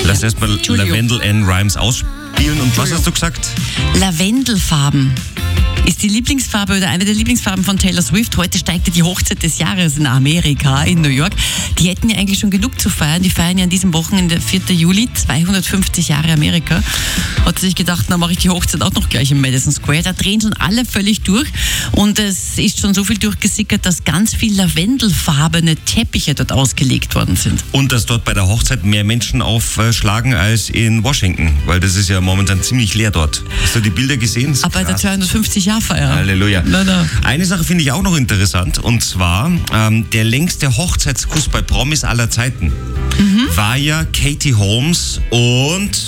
Lass erstmal Lavendel N. Rhymes ausspielen. Und was hast du gesagt? Lavendelfarben ist die Lieblingsfarbe oder eine der Lieblingsfarben von Taylor Swift. Heute steigt ja die Hochzeit des Jahres in Amerika, in New York. Die hätten ja eigentlich schon genug zu feiern. Die feiern ja an diesem Wochenende, 4. Juli, 250 Jahre Amerika. Hat sie sich gedacht, na mache ich die Hochzeit auch noch gleich im Madison Square. Da drehen schon alle völlig durch. Und es ist schon so viel durchgesickert, dass ganz viel lavendelfarbene Teppiche dort ausgelegt worden sind. Und dass dort bei der Hochzeit mehr Menschen aufschlagen als in Washington. Weil das ist ja momentan ziemlich leer dort. Hast du die Bilder gesehen? Aber bei der 250 Jahre Feier. Halleluja. Na. Eine Sache finde ich auch noch interessant, und zwar der längste Hochzeitskuss bei Promis aller Zeiten war ja Katie Holmes und